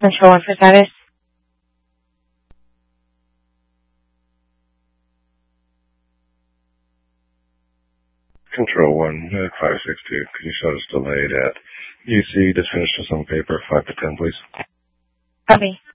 Control 1 for status. Control 1, 562. Can you show us delayed at UC? Just finish this on paper, 5 to 10, please. Copy.